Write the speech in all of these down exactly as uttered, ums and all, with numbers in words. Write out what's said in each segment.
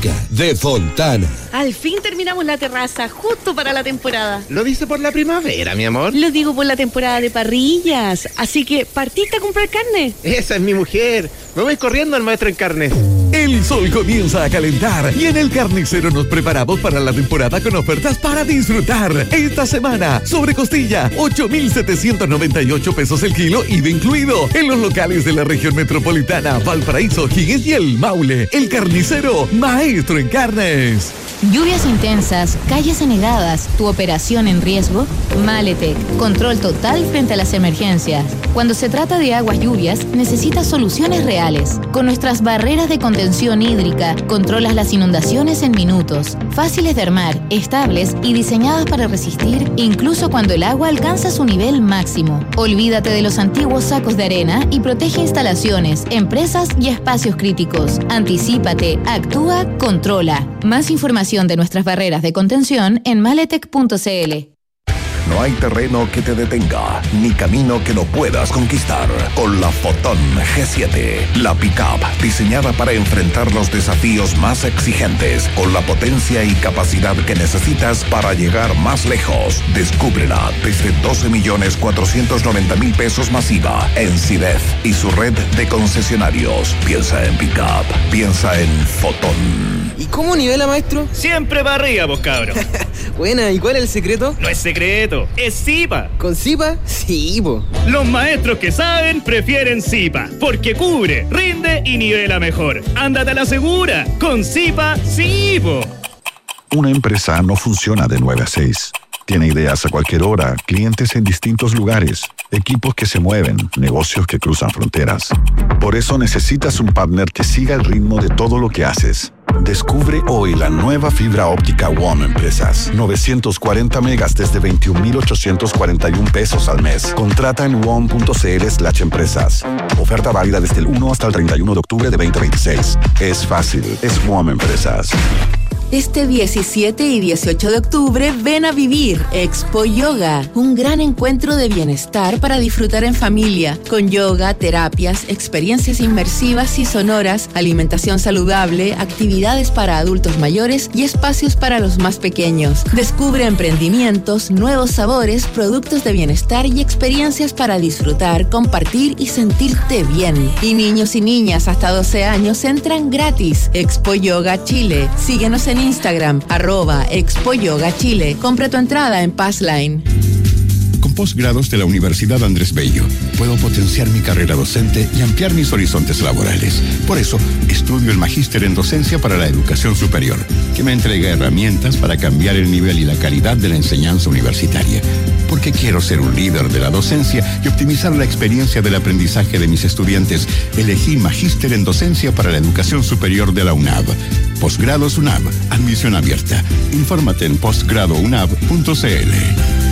de Fontana. Al fin terminamos la terraza, justo para la temporada. ¿Lo dice por la primavera, mi amor? Lo digo por la temporada de parrillas. Así que, ¿partiste a comprar carne? Esa es mi mujer. Me voy corriendo al maestro en carnes. El sol comienza a calentar y en el Carnicero nos preparamos para la temporada con ofertas para disfrutar. Esta semana, sobre costilla, ocho mil setecientos noventa y ocho pesos el kilo, I V A incluido. En los locales de la región metropolitana, Valparaíso, Higgins y el Maule. El Carnicero, maestro en carnes. Lluvias intensas, calles anegadas, tu operación en riesgo. Maletec, control total frente a las emergencias. Cuando se trata de aguas lluvias, necesitas soluciones reales. Con nuestras barreras de contención hídrica, controlas las inundaciones en minutos. Fáciles de armar, estables y diseñadas para resistir incluso cuando el agua alcanza su nivel máximo. Olvídate de los antiguos sacos de arena y protege instalaciones, empresas y espacios críticos. Anticípate, actúa, controla. Más información de nuestras barreras de contención en maletec punto c l. No hay terreno que te detenga, ni camino que no puedas conquistar. Con la Fotón G siete, la pick-up diseñada para enfrentar los desafíos más exigentes, con la potencia y capacidad que necesitas para llegar más lejos. Descúbrela desde doce millones cuatrocientos noventa mil pesos masiva en Cidef y su red de concesionarios. Piensa en pick-up, piensa en Fotón. ¿Y cómo nivela, maestro? Siempre para arriba, vos cabros. Buena, ¿y cuál es el secreto? No es secreto, es Zipa. ¿Con Zipa? Sí, po. Los maestros que saben prefieren Zipa, porque cubre, rinde y nivela mejor. Ándate a la segura, con Zipa, sí, po. Una empresa no funciona de nueve a seis. Tiene ideas a cualquier hora, clientes en distintos lugares, equipos que se mueven, negocios que cruzan fronteras. Por eso necesitas un partner que siga el ritmo de todo lo que haces. Descubre hoy la nueva fibra óptica WOM Empresas. novecientos cuarenta megas desde veintiún mil ochocientos cuarenta y un pesos al mes. Contrata en wom punto c l slash empresas. Oferta válida desde el uno hasta el treinta y uno de octubre de veinte veintiséis. Es fácil, es WOM Empresas. Este diecisiete y dieciocho de octubre ven a vivir Expo Yoga, un gran encuentro de bienestar para disfrutar en familia, con yoga, terapias, experiencias inmersivas y sonoras, alimentación saludable, actividades para adultos mayores y espacios para los más pequeños. Descubre emprendimientos, nuevos sabores, productos de bienestar y experiencias para disfrutar, compartir y sentirte bien. Y niños y niñas hasta doce años entran gratis. Expo Yoga Chile. Síguenos en Instagram, arroba Expo Yoga Chile. Compra tu entrada en Passline. Con posgrados de la Universidad Andrés Bello, puedo potenciar mi carrera docente y ampliar mis horizontes laborales. Por eso, estudio el Magíster en Docencia para la Educación Superior, que me entrega herramientas para cambiar el nivel y la calidad de la enseñanza universitaria. Porque quiero ser un líder de la docencia y optimizar la experiencia del aprendizaje de mis estudiantes, elegí Magíster en Docencia para la Educación Superior de la UNAV. Posgrados UNAV, admisión abierta. Infórmate en postgrado unab punto c l.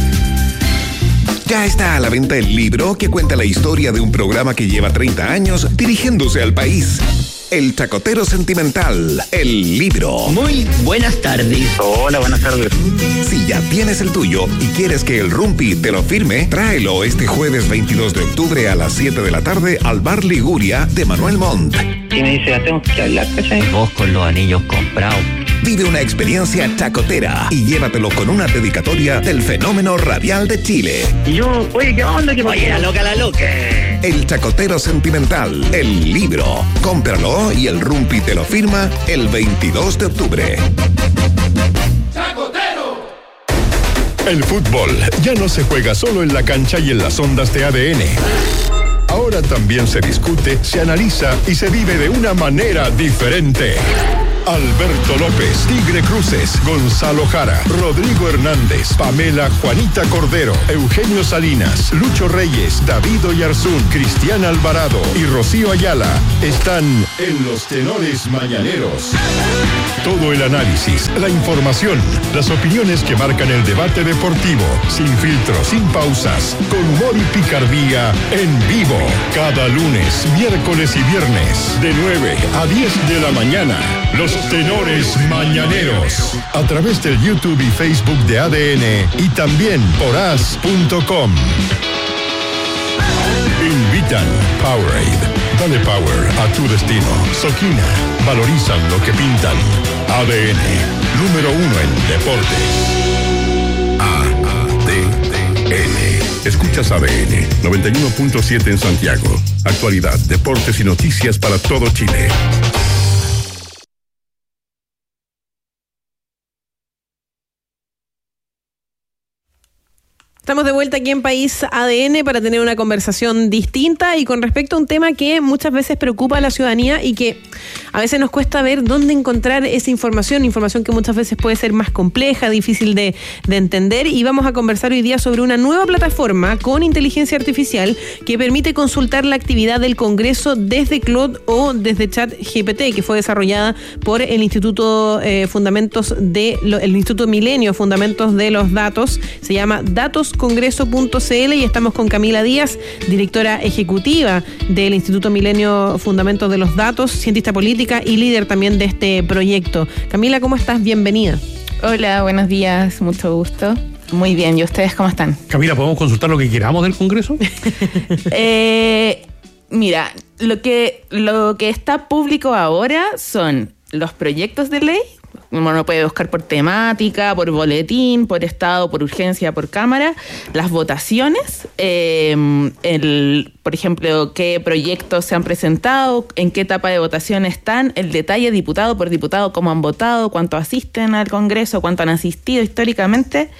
Ya está a la venta el libro que cuenta la historia de un programa que lleva treinta años dirigiéndose al país. El Chacotero Sentimental, el libro. Muy buenas tardes. Hola, buenas tardes. Si ya tienes el tuyo y quieres que el Rumpi te lo firme, tráelo este jueves veintidós de octubre a las siete de la tarde al Bar Liguria de Manuel Montt. Y me dice, tengo que hablar, ¿cachai? Vos con los anillos comprados. Vive una experiencia chacotera y llévatelo con una dedicatoria del fenómeno radial de Chile. Y yo, oye, ¿qué onda? ¿Qué oye, la loca, la loca. El Chacotero Sentimental, el libro. Cómpralo y el Rumpi te lo firma el veintidós de octubre. ¡Chacotero! El fútbol ya no se juega solo en la cancha y en las ondas de A D N. Ahora también se discute, se analiza y se vive de una manera diferente. Alberto López, Tigre Cruces, Gonzalo Jara, Rodrigo Hernández, Pamela Juanita Cordero, Eugenio Salinas, Lucho Reyes, David Oyarzún, Cristian Alvarado y Rocío Ayala están en los Tenores Mañaneros. Todo el análisis, la información, las opiniones que marcan el debate deportivo, sin filtros, sin pausas, con humor y picardía, en vivo, cada lunes, miércoles y viernes, de nueve a diez de la mañana. Los Tenores Mañaneros, a través del YouTube y Facebook de A D N y también por as punto com. Invitan Powerade, Dale power a tu destino. Soquina. Valorizan lo que pintan. A D N. Número uno en deportes. A D N. Escuchas A D N. noventa y uno punto siete en Santiago. Actualidad, deportes y noticias para todo Chile. Estamos de vuelta aquí en País A D N para tener una conversación distinta y con respecto a un tema que muchas veces preocupa a la ciudadanía y que a veces nos cuesta ver dónde encontrar esa información, información que muchas veces puede ser más compleja, difícil de, de entender, y vamos a conversar hoy día sobre una nueva plataforma con inteligencia artificial que permite consultar la actividad del Congreso desde Claude o desde ChatGPT, que fue desarrollada por el Instituto eh, Fundamentos de lo, el Instituto Milenio Fundamentos de los Datos. Se llama datos congreso punto c l y estamos con Camila Díaz, directora ejecutiva del Instituto Milenio Fundamentos de los Datos, cientista política y líder también de este proyecto. Camila, ¿cómo estás? Bienvenida. Hola, buenos días, mucho gusto. Muy bien, ¿y ustedes cómo están? Camila, ¿podemos consultar lo que queramos del Congreso? eh, mira, lo que, lo que está público ahora son los proyectos de ley. Uno puede buscar por temática, por boletín, por estado, por urgencia, por cámara, las votaciones, eh, el, por ejemplo, qué proyectos se han presentado, en qué etapa de votación están, el detalle diputado por diputado, cómo han votado, cuánto asisten al Congreso, cuánto han asistido históricamente,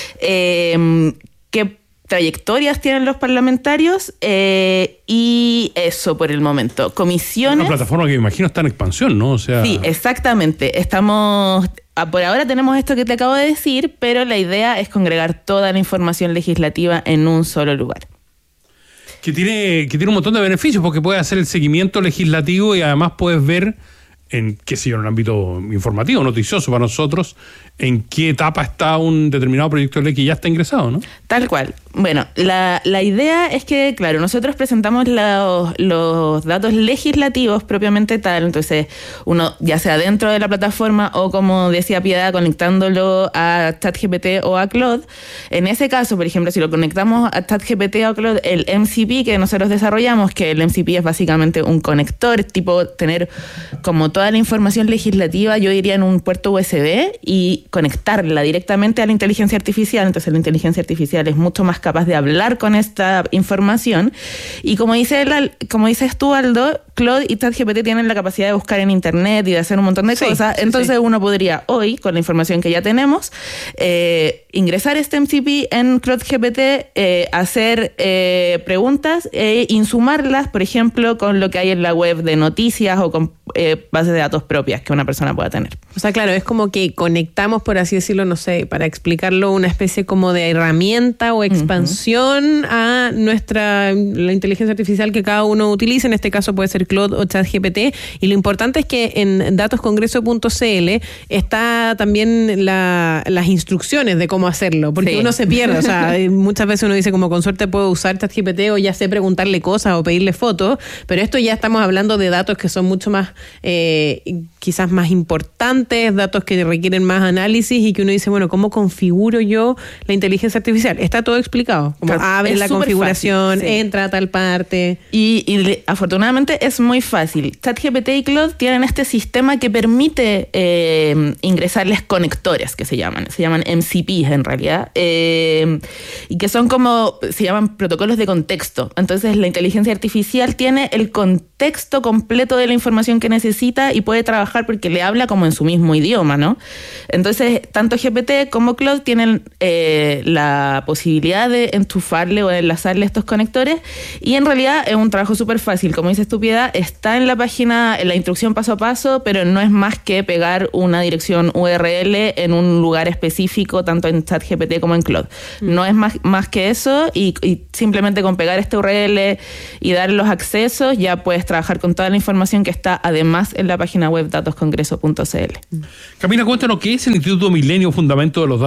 eh, qué trayectorias tienen los parlamentarios, eh, y eso por el momento. Comisiones. Una plataforma que me imagino está en expansión, ¿no? O sea... Sí, exactamente. Estamos, por ahora tenemos esto que te acabo de decir, pero la idea es congregar toda la información legislativa en un solo lugar. Que tiene, que tiene un montón de beneficios, porque puedes hacer el seguimiento legislativo y además puedes ver en, qué sé yo, en el ámbito informativo, noticioso para nosotros, en qué etapa está un determinado proyecto de ley que ya está ingresado, ¿no? Tal cual. Bueno, la, la idea es que, claro, nosotros presentamos los, los datos legislativos propiamente tal, entonces uno, ya sea dentro de la plataforma o, como decía Piedad, conectándolo a ChatGPT o a Claude. En ese caso, por ejemplo, si lo conectamos a ChatGPT o a Claude, el M C P que nosotros desarrollamos, que el M C P es básicamente un conector, tipo tener como toda la información legislativa, yo diría, en un puerto U S B y conectarla directamente a la inteligencia artificial. Entonces la inteligencia artificial es mucho más capaz de hablar con esta información, y como dice el, como dices tú, Aldo, Claude y ChatGPT tienen la capacidad de buscar en internet y de hacer un montón de sí, cosas. Entonces sí. Uno podría hoy, con la información que ya tenemos, eh, ingresar este M C P en CloudGPT, eh, hacer eh, preguntas e insumarlas, por ejemplo, con lo que hay en la web de noticias o con eh, bases de datos propias que una persona pueda tener. O sea, claro, es como que conectamos, por así decirlo, no sé, para explicarlo, una especie como de herramienta o expansión uh-huh. a nuestra, la inteligencia artificial que cada uno utilice. En este caso puede ser Claude o ChatGPT, y lo importante es que en datos congreso punto c l está también la, las instrucciones de cómo hacerlo, porque sí. uno se pierde, o sea, muchas veces uno dice como con suerte puedo usar ChatGPT o ya sé preguntarle cosas o pedirle fotos, pero esto ya estamos hablando de datos que son mucho más, eh, quizás más importantes, datos que requieren más análisis y que uno dice, bueno, ¿cómo configuro yo la inteligencia artificial? Está todo explicado, como claro, abre la configuración, fácil, sí. entra a tal parte. Y, y afortunadamente es muy fácil. ChatGPT y Claude tienen este sistema que permite eh, ingresarles conectores, que se llaman, se llaman M C Ps en realidad, eh, y que son como, se llaman protocolos de contexto. Entonces la inteligencia artificial tiene el contexto completo de la información que necesita y puede trabajar porque le habla como en su mismo idioma, ¿no? Entonces, tanto G P T como Claude tienen eh, la posibilidad de enchufarle o de enlazarle estos conectores, y en realidad es un trabajo súper fácil. Como dice Piedad, está en la página, en la instrucción paso a paso, pero no es más que pegar una dirección U R L en un lugar específico, tanto en ChatGPT como en Claude. Mm. No es más, más que eso, y, y simplemente con pegar este U R L y dar los accesos, ya puedes trabajar con toda la información que está además en la página web datos congreso punto c l. Camila, cuéntanos, ¿qué es el Instituto Milenio Fundamentos de los Datos?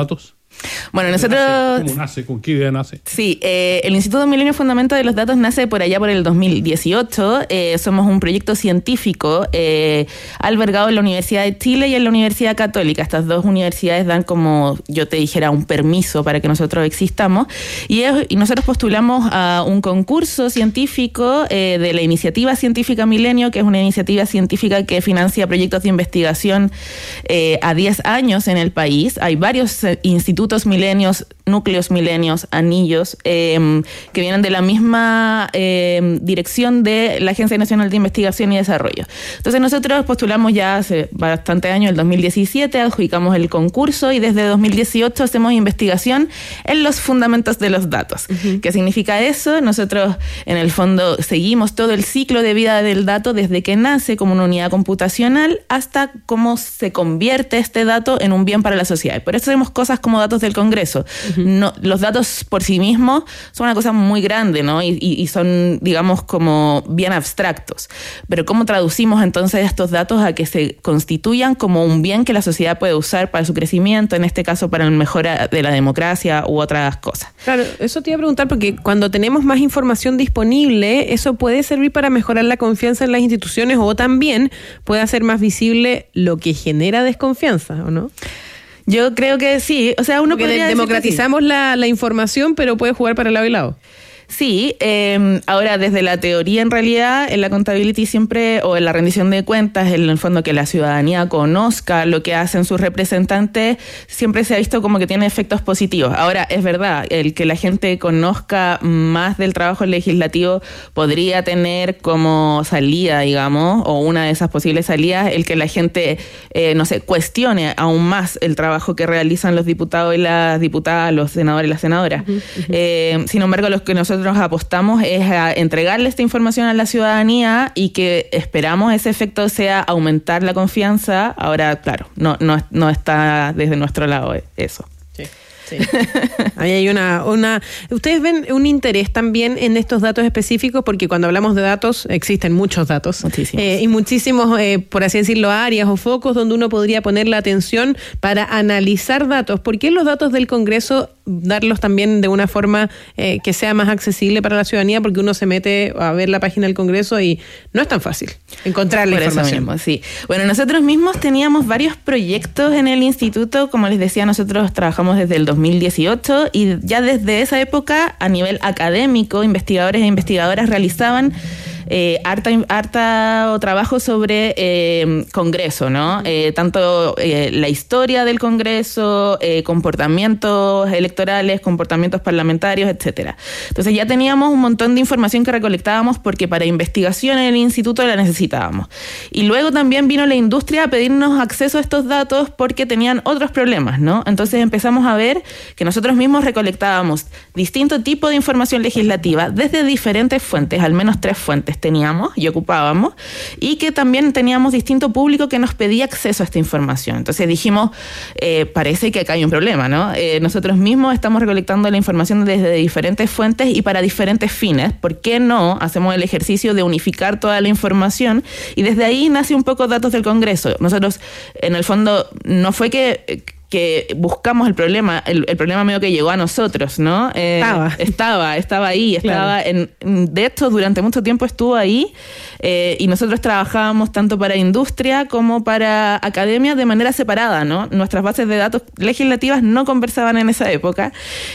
Bueno, nosotros... ¿Cómo nace? ¿Con qué idea nace? Sí, eh, el Instituto Milenio Fundamento de los Datos nace por allá por el dos mil dieciocho. Eh, somos un proyecto científico eh, albergado en la Universidad de Chile y en la Universidad Católica. Estas dos universidades dan, como yo te dijera, un permiso para que nosotros existamos. Y, es, y nosotros postulamos a un concurso científico eh, de la Iniciativa Científica Milenio, que es una iniciativa científica que financia proyectos de investigación eh, a diez años en el país. Hay varios eh, institutos milenios, núcleos milenios, anillos, eh, que vienen de la misma eh, dirección de la Agencia Nacional de Investigación y Desarrollo. Entonces nosotros postulamos ya hace bastante años, el dos mil diecisiete, adjudicamos el concurso y desde dos mil dieciocho hacemos investigación en los fundamentos de los datos. Uh-huh. ¿Qué significa eso? Nosotros en el fondo seguimos todo el ciclo de vida del dato desde que nace como una unidad computacional hasta cómo se convierte este dato en un bien para la sociedad. Por eso hacemos cosas como datos del Congreso. Uh-huh. No, los datos por sí mismos son una cosa muy grande, ¿no? Y, y, y son, digamos, como bien abstractos. Pero ¿cómo traducimos entonces estos datos a que se constituyan como un bien que la sociedad puede usar para su crecimiento, en este caso para la mejora de la democracia u otras cosas? Claro, eso te iba a preguntar porque cuando tenemos más información disponible, eso puede servir para mejorar la confianza en las instituciones o también puede hacer más visible lo que genera desconfianza, ¿o no? Yo creo que sí, o sea, uno Porque podría de- democratizamos sí. la, la información, pero puede jugar para el lado y lado. Sí, eh, ahora desde la teoría en realidad, en la accountability siempre, o en la rendición de cuentas, en el fondo que la ciudadanía conozca lo que hacen sus representantes, siempre se ha visto como que tiene efectos positivos. Ahora, es verdad, el que la gente conozca más del trabajo legislativo podría tener como salida, digamos, o una de esas posibles salidas, el que la gente, eh, no sé, cuestione aún más el trabajo que realizan los diputados y las diputadas, los senadores y las senadoras. Uh-huh, uh-huh. Eh, sin embargo, los que nosotros Nosotros apostamos es a entregarle esta información a la ciudadanía y que esperamos ese efecto sea aumentar la confianza. Ahora, claro, no, no, no está desde nuestro lado eso. Sí. Sí. Ahí hay una, una... ¿Ustedes ven un interés también en estos datos específicos? Porque cuando hablamos de datos, existen muchos datos. Muchísimos. Eh, y muchísimos, eh, por así decirlo, áreas o focos donde uno podría poner la atención para analizar datos. ¿Por qué los datos del Congreso darlos también de una forma eh, que sea más accesible para la ciudadanía? Porque uno se mete a ver la página del Congreso y no es tan fácil encontrar la Por información. Eso mismo, sí. Bueno, nosotros mismos teníamos varios proyectos en el instituto. Como les decía, nosotros trabajamos desde el dos mil dieciocho y ya desde esa época, a nivel académico, investigadores e investigadoras realizaban Eh, harta, harta trabajo sobre eh, Congreso, ¿no? Eh, tanto eh, la historia del Congreso, eh, comportamientos electorales, comportamientos parlamentarios, etcétera. Entonces ya teníamos un montón de información que recolectábamos porque para investigación en el instituto la necesitábamos. Y luego también vino la industria a pedirnos acceso a estos datos porque tenían otros problemas, ¿no? Entonces empezamos a ver que nosotros mismos recolectábamos distinto tipo de información legislativa desde diferentes fuentes, al menos tres fuentes teníamos y ocupábamos, y que también teníamos distinto público que nos pedía acceso a esta información. Entonces dijimos, eh, parece que acá hay un problema, ¿no? Eh, nosotros mismos estamos recolectando la información desde diferentes fuentes y para diferentes fines. ¿Por qué no hacemos el ejercicio de unificar toda la información? Y desde ahí nace un poco Datos del Congreso. Nosotros, en el fondo, no fue que... que buscamos el problema, el, el problema medio que llegó a nosotros, ¿no? Eh, estaba. Estaba, estaba ahí, estaba Claro. en, de hecho, durante mucho tiempo estuvo ahí, eh, y nosotros trabajábamos tanto para industria como para academia de manera separada, ¿no? Nuestras bases de datos legislativas no conversaban en esa época,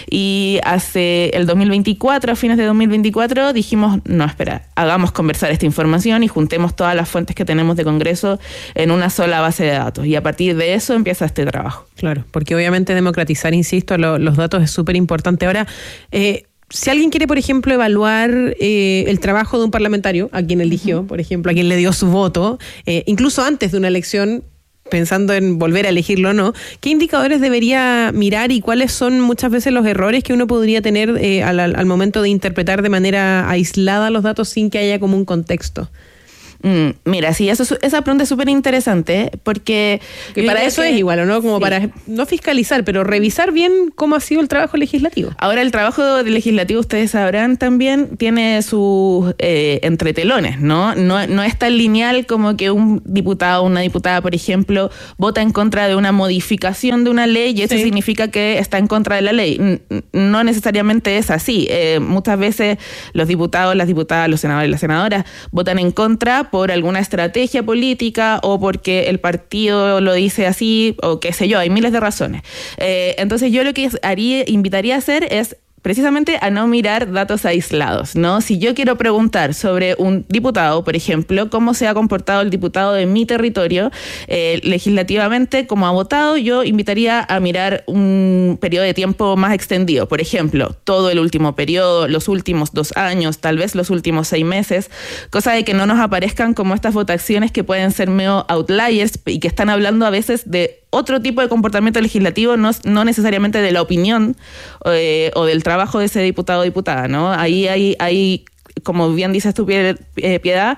y hace el dos mil veinticuatro, a fines de dos mil veinticuatro, dijimos, no, espera, hagamos conversar esta información y juntemos todas las fuentes que tenemos de Congreso en una sola base de datos, y a partir de eso empieza este trabajo. Claro, porque obviamente democratizar, insisto, lo, los datos es súper importante. Ahora, eh, si alguien quiere, por ejemplo, evaluar eh, el trabajo de un parlamentario, a quien eligió, uh-huh. por ejemplo, a quien le dio su voto, eh, incluso antes de una elección, pensando en volver a elegirlo o no, ¿qué indicadores debería mirar y cuáles son muchas veces los errores que uno podría tener eh, al, al momento de interpretar de manera aislada los datos sin que haya como un contexto? Mm, mira, sí, eso, esa pregunta es súper interesante porque... Que para eso que, es igual, ¿o no? Como sí. para no fiscalizar, pero revisar bien cómo ha sido el trabajo legislativo. Ahora, el trabajo legislativo, ustedes sabrán también, tiene sus eh, entretelones, ¿no? ¿no? No es tan lineal como que un diputado o una diputada, por ejemplo, vota en contra de una modificación de una ley y eso sí. significa que está en contra de la ley. No necesariamente es así. Eh, muchas veces los diputados, las diputadas, los senadores y las senadoras votan en contra por alguna estrategia política o porque el partido lo dice así o qué sé yo, hay miles de razones. Eh, entonces yo lo que haría, invitaría a hacer es precisamente a no mirar datos aislados, ¿no? Si yo quiero preguntar sobre un diputado, por ejemplo, cómo se ha comportado el diputado de mi territorio eh, legislativamente, como ha votado, yo invitaría a mirar un periodo de tiempo más extendido. Por ejemplo, todo el último periodo, los últimos dos años, tal vez los últimos seis meses, cosa de que no nos aparezcan como estas votaciones que pueden ser medio outliers y que están hablando a veces de otro tipo de comportamiento legislativo, no, no necesariamente de la opinión eh, o del trabajo de ese diputado o diputada, ¿no? Ahí hay, hay como bien dices tú, Piedad,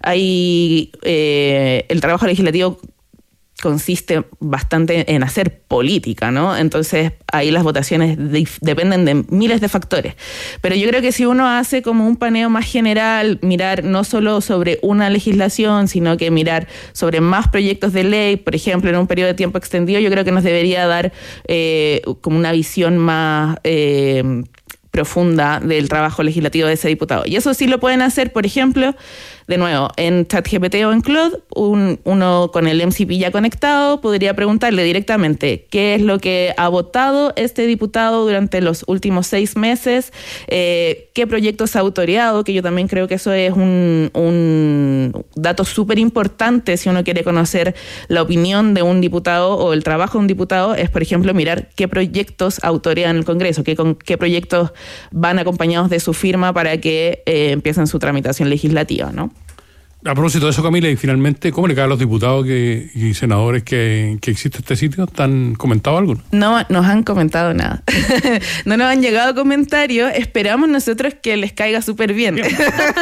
hay eh, el trabajo legislativo consiste bastante en hacer política, ¿no? Entonces ahí las votaciones de, dependen de miles de factores. Pero yo creo que si uno hace como un paneo más general, mirar no solo sobre una legislación, sino que mirar sobre más proyectos de ley, por ejemplo, en un periodo de tiempo extendido, yo creo que nos debería dar eh, como una visión más eh, profunda del trabajo legislativo de ese diputado. Y eso sí lo pueden hacer, por ejemplo, de nuevo, en ChatGPT o en Claude, un, uno con el M C P ya conectado podría preguntarle directamente qué es lo que ha votado este diputado durante los últimos seis meses, eh, qué proyectos ha autoreado, que yo también creo que eso es un, un dato súper importante si uno quiere conocer la opinión de un diputado o el trabajo de un diputado, es, por ejemplo, mirar qué proyectos autorea en el Congreso, qué, con, qué proyectos van acompañados de su firma para que eh, empiecen su tramitación legislativa, ¿no? A propósito de eso, Camila, y finalmente, ¿cómo le cae a los diputados que, y senadores que, que existe este sitio? ¿Te han comentado algo? No nos han comentado nada. No nos han llegado comentarios. Esperamos nosotros que les caiga súper bien. bien.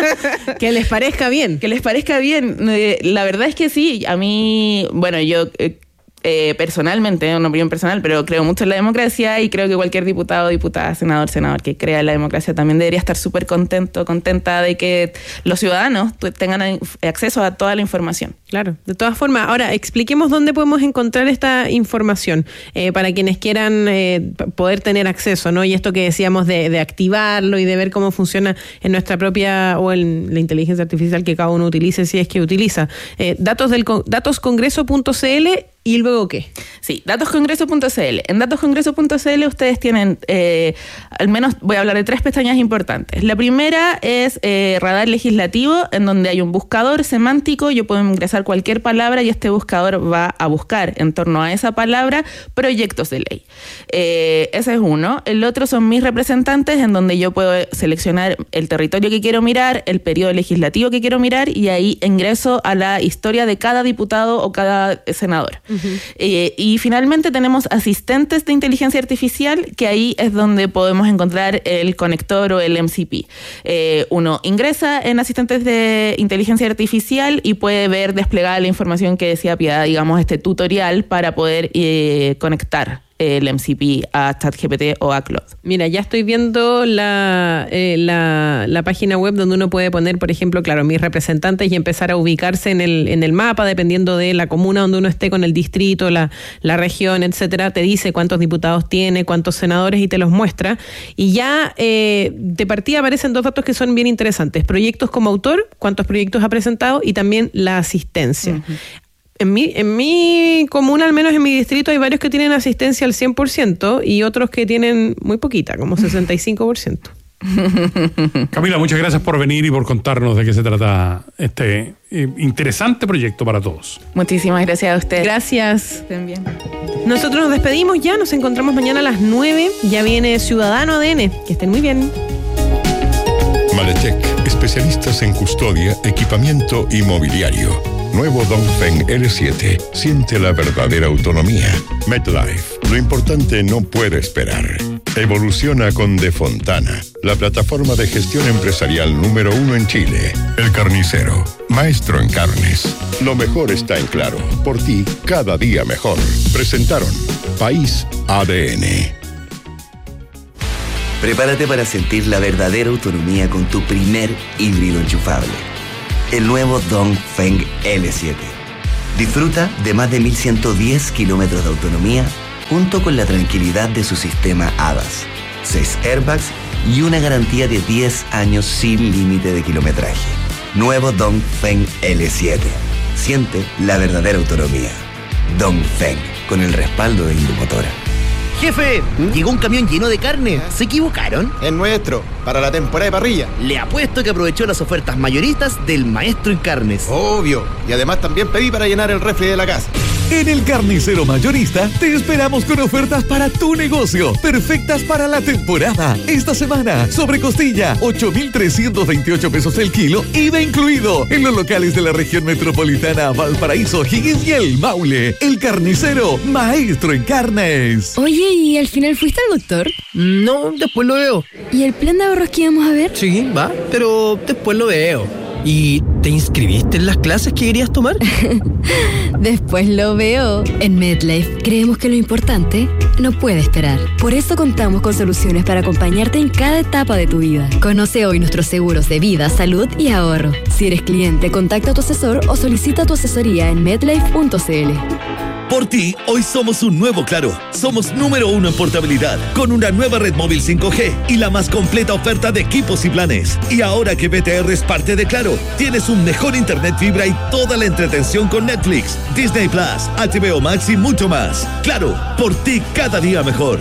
Que les parezca bien. Que les parezca bien. La verdad es que sí. A mí, bueno, yo... Eh, Eh, personalmente, una opinión personal, pero creo mucho en la democracia y creo que cualquier diputado, diputada, senador, senador que crea en la democracia también debería estar súper contento, contenta de que los ciudadanos tengan acceso a toda la información. Claro, de todas formas. Ahora, expliquemos dónde podemos encontrar esta información eh, para quienes quieran eh, poder tener acceso, ¿no? Y esto que decíamos de, de activarlo y de ver cómo funciona en nuestra propia o en la inteligencia artificial que cada uno utilice, si es que utiliza. Eh, datos del datoscongreso punto c l. ¿Y luego qué? Sí, datoscongreso punto c l. En datoscongreso punto c l ustedes tienen, eh, al menos voy a hablar de tres pestañas importantes. La primera es eh, radar legislativo, en donde hay un buscador semántico. Yo puedo ingresar cualquier palabra y este buscador va a buscar en torno a esa palabra proyectos de ley. Eh, ese es uno. El otro son mis representantes, en donde yo puedo seleccionar el territorio que quiero mirar, el periodo legislativo que quiero mirar y ahí ingreso a la historia de cada diputado o cada senador. Uh-huh. Eh, y finalmente tenemos asistentes de inteligencia artificial, que ahí es donde podemos encontrar el conector o el M C P. Eh, uno ingresa en asistentes de inteligencia artificial y puede ver desplegada la información que decía Piedad, digamos, este tutorial para poder eh, conectar el M C P a ChatGPT o a Claude. Mira, ya estoy viendo la, eh, la, la página web donde uno puede poner, por ejemplo, claro, mis representantes y empezar a ubicarse en el, en el mapa, dependiendo de la comuna donde uno esté, con el distrito, la, la región, etcétera. Te dice cuántos diputados tiene, cuántos senadores y te los muestra. Y ya eh, de partida aparecen dos datos que son bien interesantes. Proyectos como autor, cuántos proyectos ha presentado y también la asistencia. Uh-huh. En mi, en mi comuna, al menos en mi distrito, hay varios que tienen asistencia al cien por ciento y otros que tienen muy poquita, como sesenta y cinco por ciento. Camila, muchas gracias por venir y por contarnos de qué se trata este eh, interesante proyecto para todos. Muchísimas gracias a ustedes. Gracias. Estén bien. Nosotros nos despedimos ya, nos encontramos mañana a las nueve. Ya viene Ciudadano A D N. Que estén muy bien. Maletec, especialistas en custodia, equipamiento y mobiliario. Nuevo Dongfeng L siete. Siente la verdadera autonomía. MetLife. Lo importante no puede esperar. Evoluciona con De Fontana, la plataforma de gestión empresarial número uno en Chile. El Carnicero, maestro en carnes. Lo mejor está en Claro. Por ti, cada día mejor. Presentaron País A D N. Prepárate para sentir la verdadera autonomía con tu primer híbrido enchufable. El nuevo Dongfeng L siete. Disfruta de más de mil ciento diez kilómetros de autonomía junto con la tranquilidad de su sistema A D A S, seis airbags y una garantía de diez años sin límite de kilometraje. Nuevo Dongfeng L siete. Siente la verdadera autonomía. Dongfeng, con el respaldo de Indumotora. Jefe, ¿Mm? llegó un camión lleno de carne. ¿Se equivocaron? Es nuestro, para la temporada de parrilla. Le apuesto que aprovechó las ofertas mayoristas del maestro en carnes. Obvio. Y además también pedí para llenar el refri de la casa. En el Carnicero Mayorista te esperamos con ofertas para tu negocio, perfectas para la temporada. Esta semana, sobre costilla, ocho mil trescientos veintiocho pesos el kilo, I V A incluido, en los locales de la región metropolitana, Valparaíso, Higgins y El Maule. El Carnicero, maestro en carnes. Oye, ¿y al final fuiste al doctor? No, después lo veo. ¿Y el plan de ahorros que íbamos a ver? Sí, va, pero después lo veo. ¿Y te inscribiste en las clases que querías tomar? Después lo veo. En MedLife creemos que lo importante no puede esperar. Por eso contamos con soluciones para acompañarte en cada etapa de tu vida. Conoce hoy nuestros seguros de vida, salud y ahorro. Si eres cliente, contacta a tu asesor o solicita tu asesoría en medlife punto c l. Por ti, hoy somos un nuevo Claro. Somos número uno en portabilidad, con una nueva red móvil cinco G y la más completa oferta de equipos y planes. Y ahora que B T R es parte de Claro, tienes un mejor internet fibra y toda la entretención con Netflix, Disney Plus, H B O Max y mucho más. Claro, por ti cada día mejor.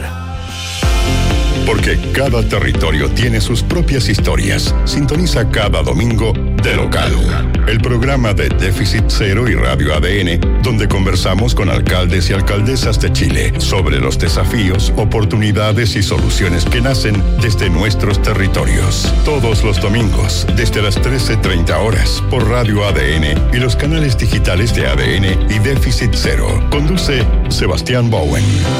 Porque cada territorio tiene sus propias historias. Sintoniza cada domingo De Local, el programa de Déficit Cero y Radio A D N, donde conversamos con alcaldes y alcaldesas de Chile sobre los desafíos, oportunidades y soluciones que nacen desde nuestros territorios. Todos los domingos, desde las trece treinta horas, por Radio A D N y los canales digitales de A D N y Déficit Cero. Conduce Sebastián Bowen.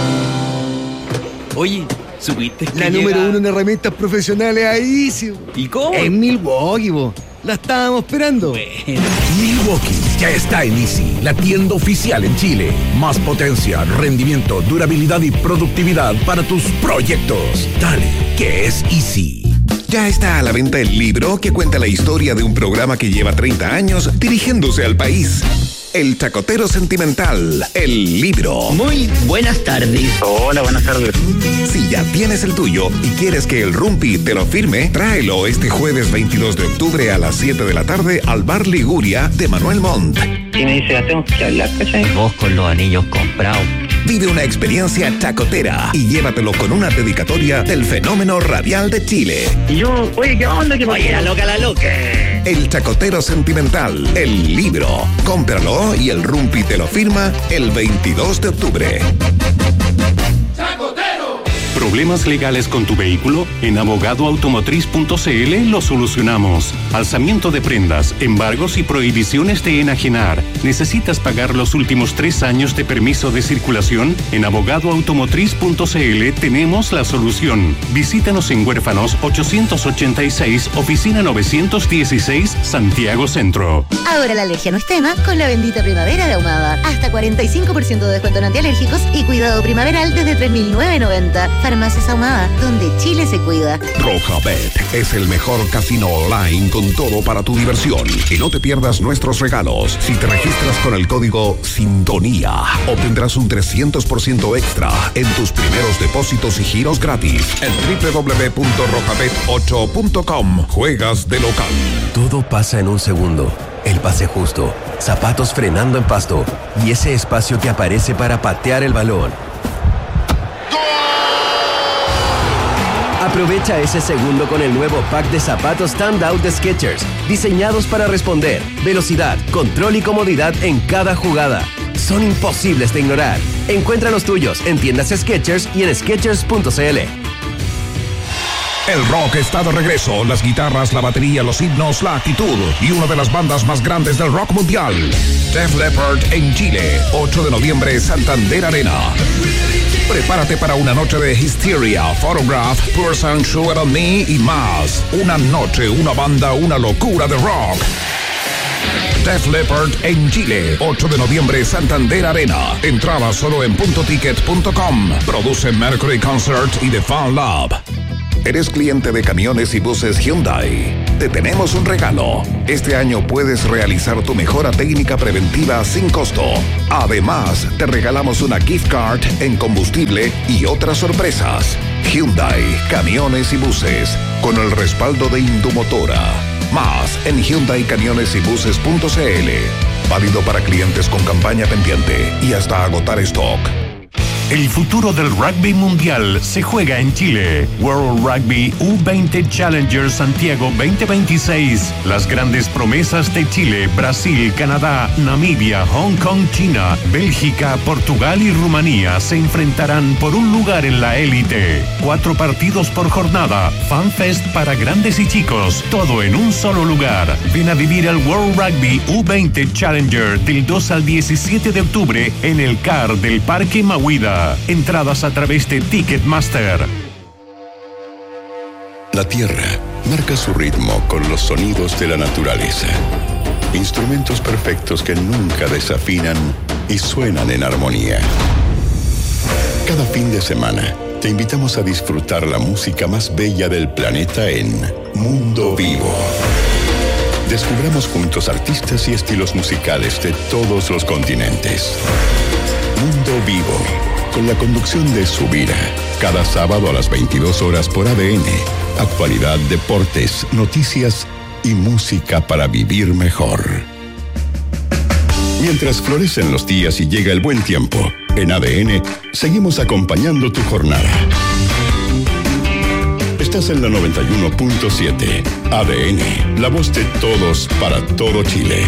Oye, ¿supiste que La llega... número uno en herramientas profesionales ahí, sí. ¿Y cómo? En Milwaukee, bo. La estábamos esperando. Bueno. Milwaukee ya está en Easy, la tienda oficial en Chile. Más potencia, rendimiento, durabilidad y productividad para tus proyectos. Dale, que es Easy. Ya está a la venta el libro que cuenta la historia de un programa que lleva treinta años dirigiéndose al país. El Chacotero Sentimental, el libro. Muy buenas tardes. Hola, buenas tardes. Si ya tienes el tuyo y quieres que el Rumpi te lo firme, tráelo este jueves veintidós de octubre a las siete de la tarde al Bar Liguria de Manuel Montt. Y me dice, tengo que hablar, ¿cachai? Vos con los anillos comprados. Vive una experiencia chacotera y llévatelo con una dedicatoria del fenómeno radial de Chile. Y yo, oye, ¿qué onda? ¿Qué Oye, la loca, la loca. El Chacotero Sentimental, el libro. Cómpralo y el Rumpi te lo firma el veintidós de octubre. ¿Problemas legales con tu vehículo? En abogado automotriz punto c l lo solucionamos. Alzamiento de prendas, embargos y prohibiciones de enajenar. ¿Necesitas pagar los últimos tres años de permiso de circulación? En abogado automotriz punto c l tenemos la solución. Visítanos en Huérfanos ochocientos ochenta y seis, oficina novecientos dieciséis, Santiago Centro. Ahora la alergia no es tema con la bendita primavera de Ahumada. Hasta cuarenta y cinco por ciento de descuento en antialérgicos y cuidado primaveral desde tres mil novecientos noventa. Farmacias Ahumada, donde Chile se cuida. Rojabet es el mejor casino online con todo para tu diversión. Y no te pierdas nuestros regalos. Si te registras con el código Sintonía, obtendrás un trescientos por ciento extra en tus primeros depósitos y giros gratis en doble u doble u doble u punto rojabet ocho punto com. Juegas de local. Todo pasa en un segundo. El pase justo, zapatos frenando en pasto y ese espacio que aparece para patear el balón. Aprovecha ese segundo con el nuevo pack de zapatos Standout de Skechers, diseñados para responder, velocidad, control y comodidad en cada jugada. Son imposibles de ignorar. Encuentra los tuyos en tiendas Skechers y en skechers punto c l. El rock está de regreso, las guitarras, la batería, los himnos, la actitud y una de las bandas más grandes del rock mundial. Def Leppard en Chile, ocho de noviembre, Santander Arena. Prepárate para una noche de Hysteria, Photograph, Person, Sugar on Me y más. Una noche, una banda, una locura de rock. Def Leppard en Chile, ocho de noviembre, Santander Arena. Entrada solo en punto ticket punto com. Produce Mercury Concert y The Fan Lab. ¿Eres cliente de camiones y buses Hyundai? Te tenemos un regalo. Este año puedes realizar tu mejora técnica preventiva sin costo. Además, te regalamos una gift card en combustible y otras sorpresas. Hyundai, camiones y buses, con el respaldo de Indumotora. Más en hyundai camiones y buses punto c l. Válido para clientes con campaña pendiente y hasta agotar stock. El futuro del rugby mundial se juega en Chile. World Rugby U veinte Challenger Santiago veinte veintiséis. Las grandes promesas de Chile, Brasil, Canadá, Namibia, Hong Kong, China, Bélgica, Portugal y Rumanía se enfrentarán por un lugar en la élite. Cuatro partidos por jornada, FanFest para grandes y chicos, todo en un solo lugar. Ven a vivir el World Rugby U veinte Challenger del dos al diecisiete de octubre en el C A R del Parque Mahuida. Entradas a través de Ticketmaster. La tierra marca su ritmo con los sonidos de la naturaleza. Instrumentos perfectos que nunca desafinan y suenan en armonía. Cada fin de semana te invitamos a disfrutar la música más bella del planeta en Mundo Vivo. Descubramos juntos artistas y estilos musicales de todos los continentes. Mundo Vivo, con la conducción de Subira, cada sábado a las veintidós horas por A D N. Actualidad, deportes, noticias y música para vivir mejor. Mientras florecen los días y llega el buen tiempo, en A D N seguimos acompañando tu jornada. Estás en la noventa y uno punto siete. A D N, la voz de todos para todo Chile.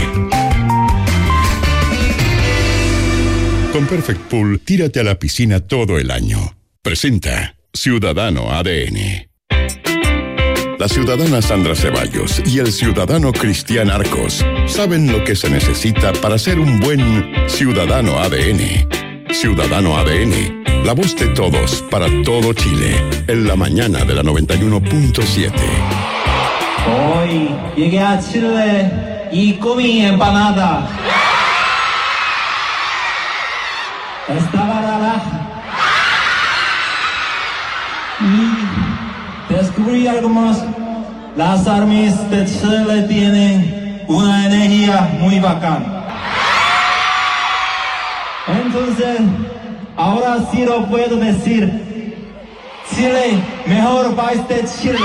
Con Perfect Pool, tírate a la piscina todo el año. Presenta Ciudadano A D N. La ciudadana Sandra Ceballos y el ciudadano Cristian Arcos saben lo que se necesita para ser un buen ciudadano A D N. Ciudadano A D N, la voz de todos para todo Chile. En la mañana de la noventa y uno punto siete. Hoy llegué a Chile y comí empanada. Estaba naranja. Y descubrí algo más. Las armas de Chile tienen una energía muy bacana. Entonces, ahora sí lo puedo decir. Chile, mejor país de Chile.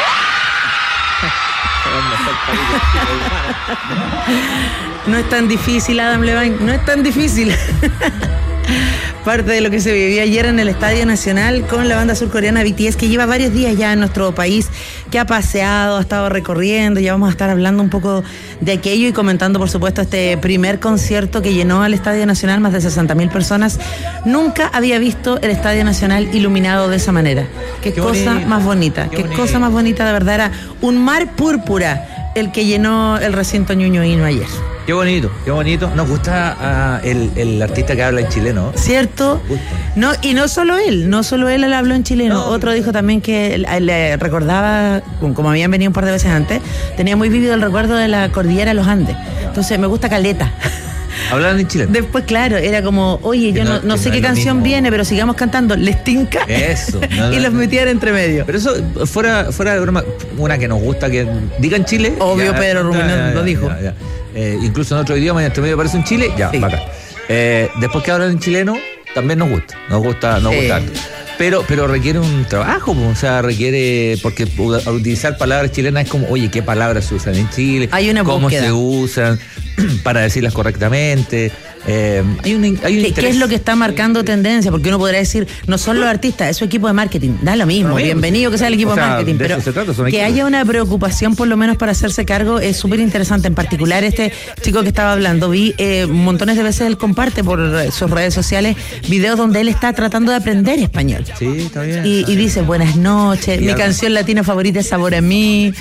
No es tan difícil, Adam Levine, no es tan difícil. Parte de lo que se vivió ayer en el Estadio Nacional con la banda surcoreana B T S, que lleva varios días ya en nuestro país, que ha paseado, ha estado recorriendo. Ya vamos a estar hablando un poco de aquello y comentando, por supuesto, este primer concierto que llenó al Estadio Nacional, más de sesenta mil personas. Nunca había visto el Estadio Nacional iluminado de esa manera. Qué, qué cosa bonito, más bonita, qué, qué cosa más bonita, de verdad. Era un mar púrpura el que llenó el recinto ñuñoíno ayer. Qué bonito, qué bonito. Nos gusta uh, el, el artista que habla en chileno. ¿Cierto? No, y no solo él, no solo él, él habló en chileno. No. Otro dijo también que le recordaba, como habían venido un par de veces antes, tenía muy vívido el recuerdo de la cordillera de los Andes. Entonces me gusta caleta. Hablaban en chileno. Después, claro, era como, oye, yo no, no, no sé no qué canción viene, pero sigamos cantando, les tinca. Eso. No, y no, los metían entre medio. Pero eso, fuera, fuera de broma, una que nos gusta que diga en Chile. Obvio, ya, Pedro Rubén ya, lo dijo. Ya, ya. Eh, incluso en otro idioma, en entre medio aparece un Chile, ya, sí. Bacán. Eh, después que hablan en chileno, también nos gusta, nos gusta, nos sí. gusta. Pero, pero requiere un trabajo, o sea, requiere, porque al utilizar palabras chilenas es como, oye, ¿qué palabras se usan en Chile? Hay una ¿Cómo búsqueda. se usan para decirlas correctamente? Eh, hay un, hay un ¿Qué, ¿Qué es lo que está marcando tendencia? Porque uno podría decir, no son los artistas, es su equipo de marketing. Da lo mismo, no, bienvenido que sea el equipo o sea, de marketing. De pero trata, que equipos. Haya una preocupación por lo menos para hacerse cargo es súper interesante. En particular este chico que estaba hablando, vi eh, montones de veces él comparte por sus redes sociales videos donde él está tratando de aprender español. Sí, está bien. Y, está y bien. dice, buenas noches, y mi algo. canción latina favorita es Sabor a mí.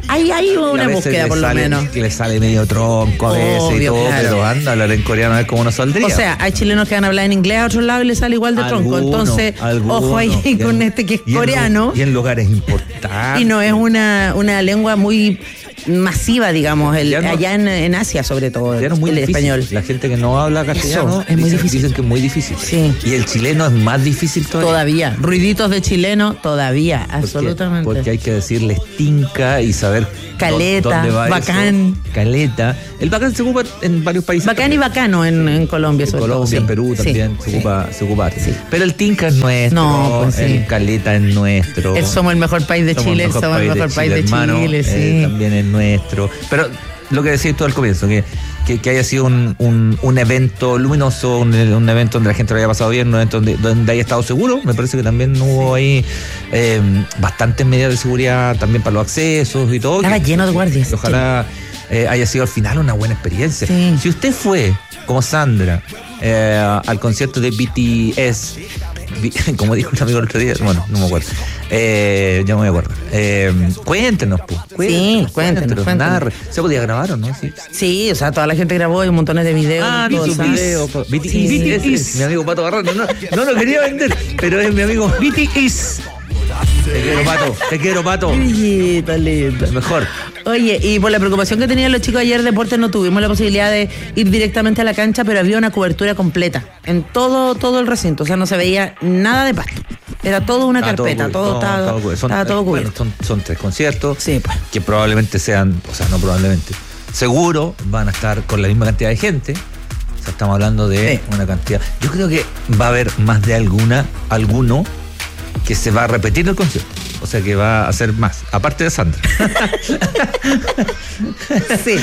Hay, hay Y a una veces búsqueda, le por lo sale- menos. que le sale medio tronco a veces y Obvio, todo, claro. pero anda, hablar en coreano a ver cómo nos saldría. O sea, hay chilenos que van a hablar en inglés a otro lado y les sale igual de tronco. Alguno, Entonces, alguno. ojo ahí Y con en- este que es y en lu- coreano. Y en lugares importantes. Y no es una, una lengua muy masiva, digamos, el, Ya no- allá en, en Asia sobre todo, Ya no es muy el difícil. español. La gente que no habla castellano Eso, es muy dicen, difícil. dicen que es muy difícil. Sí. Y el chileno es más difícil todavía. Todavía. Ruiditos de chileno, todavía, absolutamente. Porque hay que decirle tinca y saber Caleta, dó- dónde va bacán. eso. Caleta. El bacán se ocupa en varios países. Bacán y bacano en, en Colombia, En sobre Colombia, todo. en sí. Perú Sí, también se sí. ocupa, se ocupa. Pero el tinca es nuestro, No, pues sí. el caleta es nuestro. El somos el mejor país de Somos Chile, somos el mejor país de hermano, Chile, eh, sí. también es nuestro. Pero lo que decías tú al comienzo, que, que, que haya sido un, un, un evento luminoso, un, un evento donde la gente lo haya pasado bien, un evento donde, donde haya estado seguro, me parece que también hubo ahí eh, bastantes medidas de seguridad también para los accesos y todo. Estaba que- lleno de guardias. que Ojalá eh, haya sido al final una buena experiencia. Sí. Si usted fue, como Sandra, eh, al concierto de B T S, vi- como dijo un amigo el otro día, bueno, no me acuerdo, eh, ya me voy a acordar. Eh, cuéntenos, pues. Sí, cuéntenos, cuéntenos. narre. ¿Se podía grabar o no? Sí. Sí, o sea, toda la gente grabó y un montón de videos. Ah, y no, cosas. su video. po- B T S, Sí. ese es mi amigo Pato Barrón. No, no, no lo quería vender, pero es mi amigo B T S. Te quiero, Pato. Te quiero, Pato. Lindo, lindo. Mejor. Oye, y por la preocupación que tenían los chicos ayer, Deportes no tuvimos la posibilidad de ir directamente a la cancha, pero había una cobertura completa en todo todo el recinto, o sea, no se veía nada de pasto. Era todo una Estaba todo carpeta, cubierto, todo, no, estaba, estaba cubierto. Son- estaba todo bueno, cubierto. son, son tres conciertos Sí, pues. que probablemente sean, o sea, no probablemente, seguro van a estar con la misma cantidad de gente. O sea, estamos hablando de Sí. una cantidad. Yo creo que va a haber más de alguna, alguno que se va a repetir el concierto. O sea que va a hacer más, aparte de Sandra. Sí.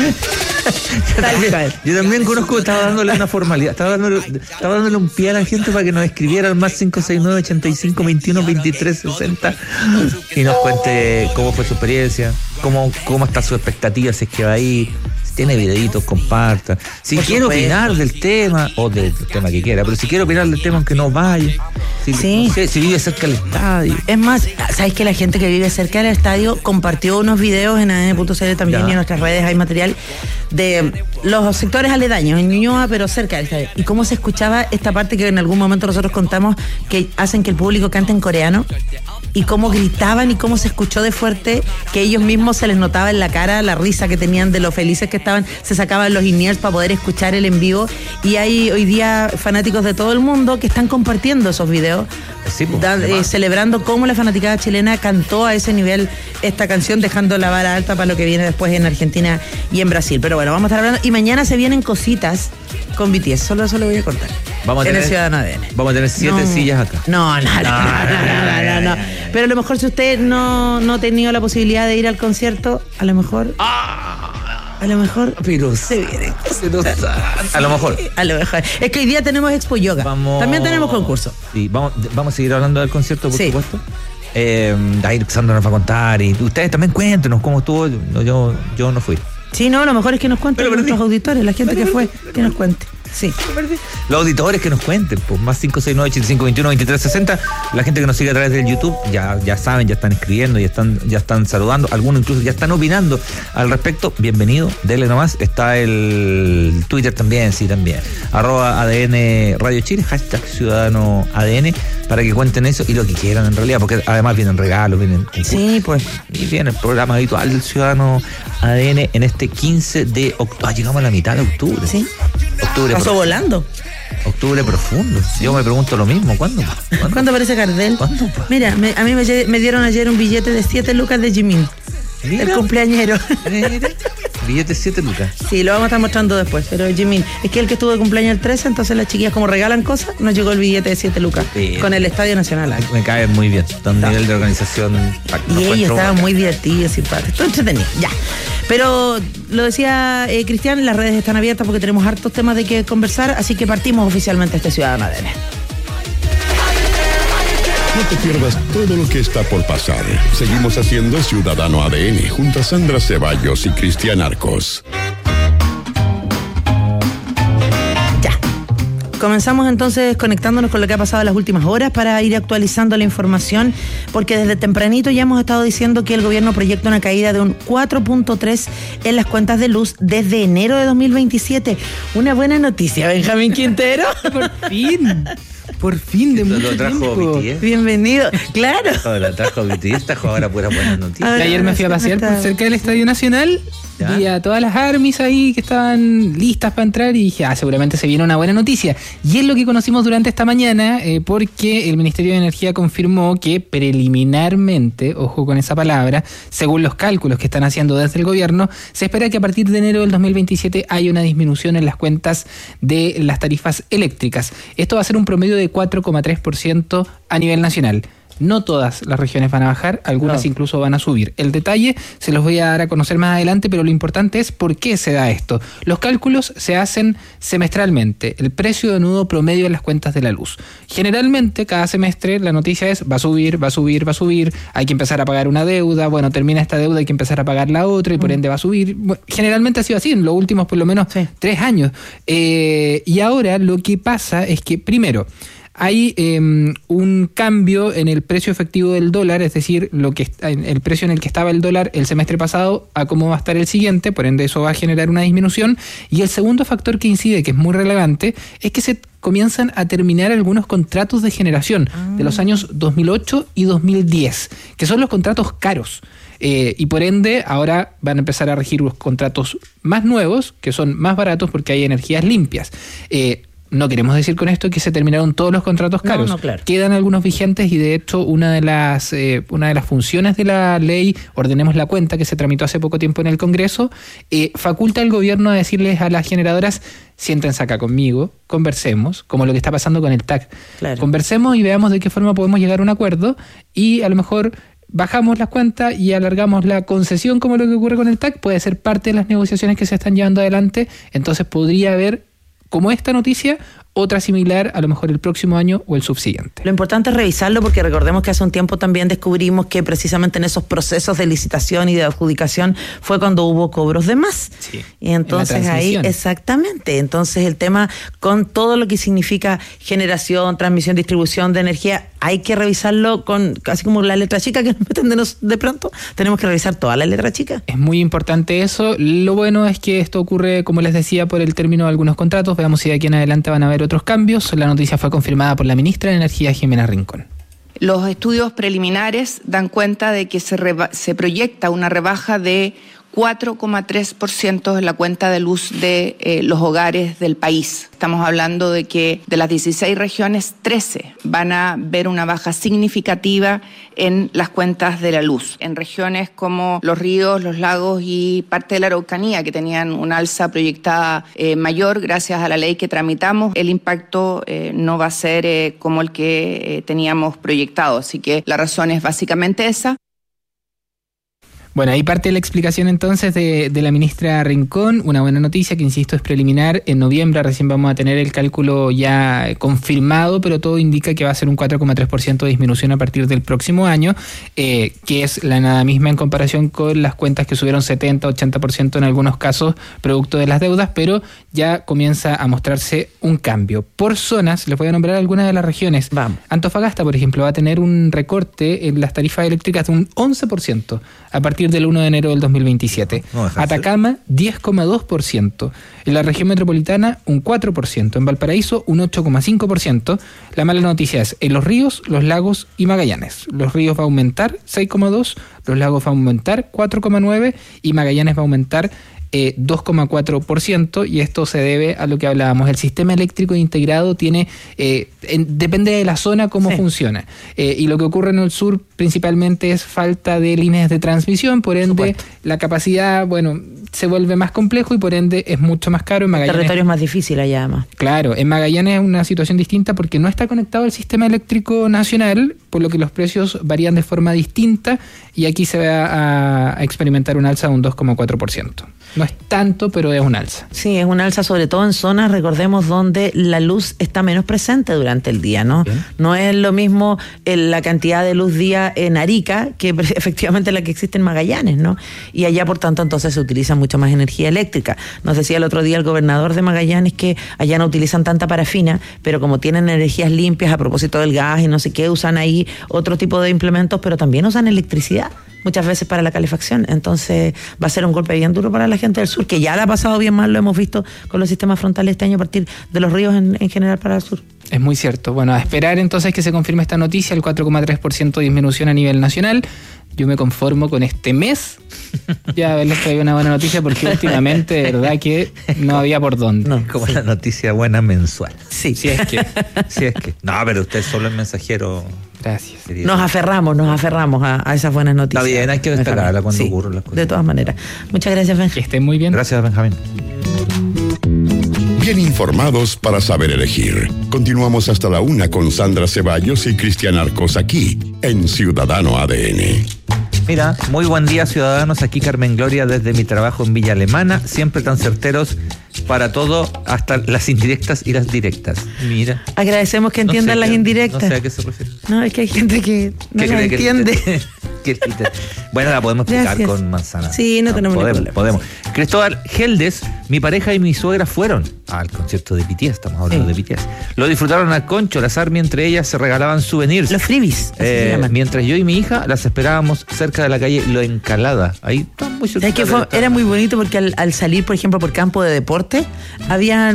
Tal cual. Yo también conozco, estaba dándole una formalidad, estaba dándole, estaba dándole un pie a la gente para que nos escribiera al más cinco seis nueve, ochenta y cinco, veintiuno, veintitrés, sesenta y nos cuente cómo fue su experiencia, cómo, cómo está su expectativa, si es que va ahí, si tiene videitos, comparta. Si Por quiere supuesto. opinar del tema, o del tema que quiera, pero si quiere opinar del tema aunque no vaya, si, Sí. no sé, si vive cerca del estadio. Es más, ¿sabes que la gente que vive cerca del estadio compartió unos videos en A D N punto C L también Ya. y en nuestras redes hay material de los sectores aledaños, en Ñuñoa, pero cerca del estadio? Y cómo se escuchaba esta parte que en algún momento nosotros contamos que hacen que el público cante en coreano y cómo gritaban y cómo se escuchó de fuerte que ellos mismos se les notaba en la cara la risa que tenían de lo felices que estaban, se sacaban los in-ears para poder escuchar el en vivo y hay hoy día fanáticos de todo el mundo que están compartiendo esos videos, Sí, pues, da- eh, además. celebrando cómo la fanaticada chilena cantó a ese nivel esta canción, dejando la vara alta para lo que viene después en Argentina y en Brasil. Pero bueno, vamos a estar hablando y mañana se vienen cositas con B T S, solo eso lo voy a contar. Vamos a en tener, el Ciudadano A D N. Vamos a tener siete No. sillas acá. No, no, no, no, no, no, no, no. Pero a lo mejor si usted no, no ha tenido la posibilidad de ir al concierto, a lo mejor... A lo mejor... Pero se vienen cosas. a lo mejor. A lo mejor. Es que hoy día tenemos Expo Yoga. Vamos- También tenemos concurso. Sí, vamos, vamos a seguir hablando del concierto, por Sí. supuesto. Eh, ahí Sandra nos va a contar y ustedes también cuéntenos cómo estuvo. Yo, yo, yo no fui. Sí, no, lo mejor es que nos cuenten nuestros auditores, la gente que fue, que nos cuente. Sí. Los auditores que nos cuenten, pues más cinco seis nueve, ochenta y cinco, veintiuno, veintitrés, sesenta. La gente que nos sigue a través del YouTube ya, ya saben, ya están escribiendo, ya están, ya están saludando. Algunos incluso ya están opinando al respecto. Bienvenido, denle nomás. Está el Twitter también, sí, también. Arroba A D N Radio Chile, hashtag Ciudadano A D N, para que cuenten eso y lo que quieran en realidad, porque además vienen regalos, vienen concursos. Sí, pues. Y viene el programa habitual del Ciudadano A D N en este quince de octubre. Ah, llegamos a la mitad de octubre. Sí. Octubre Pasó profundo. volando. Octubre profundo. Yo me pregunto lo mismo. ¿Cuándo? ¿Cuándo? ¿Cuándo aparece Gardel? ¿Cuándo? Mira, me- a mí me, lle- me dieron ayer un billete de siete lucas de Jimin. Mira. El cumpleañero. Billete siete lucas. Sí, lo vamos a estar mostrando después, pero Jimin, es que el que estuvo de cumpleaños el trece, entonces las chiquillas como regalan cosas, nos llegó el billete de siete lucas Bien. con el Estadio Nacional. ahí. Me cae muy bien. Está un nivel de organización. Y ellos estaban muy divertidos, simpáticos, todo entretenido, ya. Pero lo decía eh, Cristian, las redes están abiertas porque tenemos hartos temas de que conversar, así que partimos oficialmente este Ciudadano A D N. No te pierdas todo lo que está por pasar. Seguimos haciendo Ciudadano A D N junto a Sandra Ceballos y Cristian Arcos. Comenzamos entonces conectándonos con lo que ha pasado en las últimas horas para ir actualizando la información, porque desde tempranito ya hemos estado diciendo que el gobierno proyecta una caída de un cuatro punto tres en las cuentas de luz desde enero de dos mil veintisiete. Una buena noticia, Benjamín Quintero. Por fin. Por fin, de mucho lo trajo tiempo. B T S. Bienvenido, claro. No, lo trajo B T S, trajo ahora puras buenas noticias. Ahora, ayer me fui a pasear por cerca del Estadio Nacional, ¿ya? Vi a todas las armies ahí que estaban listas para entrar y dije, ah, seguramente se viene una buena noticia. Y es lo que conocimos durante esta mañana, eh, porque el Ministerio de Energía confirmó que preliminarmente, ojo con esa palabra, según los cálculos que están haciendo desde el gobierno, se espera que a partir de enero del dos mil veintisiete haya una disminución en las cuentas de las tarifas eléctricas. Esto va a ser un promedio de cuatro coma tres por ciento a nivel nacional. No todas las regiones van a bajar, algunas no. incluso van a subir. El detalle se los voy a dar a conocer más adelante, pero lo importante es por qué se da esto. Los cálculos se hacen semestralmente, el precio de nudo promedio en las cuentas de la luz. Generalmente, cada semestre la noticia es va a subir, va a subir, va a subir, hay que empezar a pagar una deuda, bueno, termina esta deuda, hay que empezar a pagar la otra y por mm. ende va a subir. Bueno, generalmente ha sido así en los últimos por lo menos sí. tres años. Eh, y ahora lo que pasa es que, primero, hay eh, un cambio en el precio efectivo del dólar, es decir, lo que el precio en el que estaba el dólar el semestre pasado a cómo va a estar el siguiente, por ende eso va a generar una disminución. Y el segundo factor que incide, que es muy relevante, es que se comienzan a terminar algunos contratos de generación ah. de los años dos mil ocho y dos mil diez, que son los contratos caros. Eh, y por ende ahora van a empezar a regir los contratos más nuevos, que son más baratos porque hay energías limpias. Eh, No queremos decir con esto que se terminaron todos los contratos caros. No, no, claro. Quedan algunos vigentes y de hecho una de las eh, una de las funciones de la ley Ordenemos la Cuenta, que se tramitó hace poco tiempo en el Congreso, eh, faculta al gobierno a decirles a las generadoras: siéntense acá conmigo, conversemos, como lo que está pasando con el T A C. Claro. Conversemos y veamos de qué forma podemos llegar a un acuerdo y a lo mejor bajamos las cuentas y alargamos la concesión, como lo que ocurre con el T A C. Puede ser parte de las negociaciones que se están llevando adelante. Entonces podría haber, como esta noticia, otra similar a lo mejor el próximo año o el subsiguiente. Lo importante es revisarlo, porque recordemos que hace un tiempo también descubrimos que precisamente en esos procesos de licitación y de adjudicación fue cuando hubo cobros de más. Sí, y entonces ahí, exactamente, entonces el tema con todo lo que significa generación, transmisión, distribución de energía, hay que revisarlo con, casi como la letra chica que nos meten de, nos, de pronto, tenemos que revisar toda la letra chica. Es muy importante eso. Lo bueno es que esto ocurre, como les decía, por el término de algunos contratos. Veamos si de aquí en adelante van a haber otros cambios. La noticia fue confirmada por la ministra de Energía, Jimena Rincón. Los estudios preliminares dan cuenta de que se, reba- se proyecta una rebaja de cuatro coma tres por ciento en la cuenta de luz de eh, los hogares del país. Estamos hablando de que de las dieciséis regiones, trece van a ver una baja significativa en las cuentas de la luz. En regiones como los ríos, los lagos y parte de la Araucanía, que tenían una alza proyectada eh, mayor gracias a la ley que tramitamos, el impacto eh, no va a ser eh, como el que eh, teníamos proyectado. Así que la razón es básicamente esa. Bueno, ahí parte la explicación entonces de, de la ministra Rincón. Una buena noticia que, insisto, es preliminar. En noviembre recién vamos a tener el cálculo ya confirmado, pero todo indica que va a ser un cuatro coma tres por ciento de disminución a partir del próximo año, eh, que es la nada misma en comparación con las cuentas que subieron setenta, ochenta por ciento en algunos casos, producto de las deudas, pero ya comienza a mostrarse un cambio. Por zonas, les voy a nombrar algunas de las regiones. Vamos. Antofagasta, por ejemplo, va a tener un recorte en las tarifas eléctricas de un once por ciento a partir del uno de enero del dos mil veintisiete. No, Atacama, diez coma dos por ciento. En la región metropolitana, un cuatro por ciento. En Valparaíso, un ocho coma cinco por ciento. La mala noticia es en los ríos, los lagos y Magallanes. Los ríos va a aumentar seis coma dos por ciento, los lagos va a aumentar cuatro coma nueve por ciento y Magallanes va a aumentar Eh, dos coma cuatro por ciento, y esto se debe a lo que hablábamos. El sistema eléctrico integrado tiene eh, en, depende de la zona cómo sí. funciona. Eh, y lo que ocurre en el sur principalmente es falta de líneas de transmisión, por ende la capacidad, bueno, se vuelve más complejo y por ende es mucho más caro. En Magallanes, el territorio es más difícil allá además. Claro, en Magallanes es una situación distinta porque no está conectado al sistema eléctrico nacional, por lo que los precios varían de forma distinta y aquí se va a, a experimentar un alza de un dos coma cuatro por ciento. No es tanto, pero es un alza. Sí, es un alza sobre todo en zonas, recordemos, donde la luz está menos presente durante el día, ¿no? Bien. No es lo mismo la cantidad de luz día en Arica que efectivamente la que existe en Magallanes, ¿no? Y allá, por tanto, entonces se utiliza mucho más energía eléctrica. Nos decía el otro día el gobernador de Magallanes que allá no utilizan tanta parafina, pero como tienen energías limpias a propósito del gas y no sé qué, usan ahí otro tipo de implementos, pero también usan electricidad muchas veces para la calefacción. Entonces va a ser un golpe bien duro para la gente del sur, que ya la ha pasado bien mal, lo hemos visto con los sistemas frontales este año a partir de los ríos en, en general para el sur. Es muy cierto. Bueno, a esperar entonces que se confirme esta noticia, el cuatro coma tres por ciento de disminución a nivel nacional. Yo me conformo con este mes ya haberles traído una buena noticia, porque últimamente de verdad que no había por dónde. No, como sí. La noticia buena mensual. Sí. Si es que. Si es que. No, pero usted solo es mensajero. Gracias. Querido. Nos aferramos, nos aferramos a, a esas buenas noticias. Está bien, hay que destacarla cuando sí, ocurren las cosas. De todas maneras. Muchas gracias, Benjamín. Que estén muy bien. Gracias, Benjamín. Bien informados para saber elegir. Continuamos hasta la una con Sandra Ceballos y Cristian Arcos aquí en Ciudadano A D N. Mira, muy buen día, ciudadanos. Aquí Carmen Gloria desde mi trabajo en Villa Alemana. Siempre tan certeros para todo, hasta las indirectas y las directas. Mira. Agradecemos que entiendan no sé las qué, indirectas. No sé a qué se refiere. No, es que hay gente que no las entiende. Que, que, bueno, la podemos explicar Gracias. Con manzana. Sí, no, no tenemos podemos, problema. Podemos. Cristóbal Geldes, mi pareja y mi suegra fueron al concierto de B T S, estamos hablando sí. de B T S. Lo disfrutaron a concho, las Army entre ellas se regalaban souvenirs. Los freebies. Eh, mientras yo y mi hija las esperábamos cerca de la calle Lo Encalada. Ahí está muy cerca. Es que fue, era muy bonito porque al, al salir, por ejemplo, por campo de deporte, había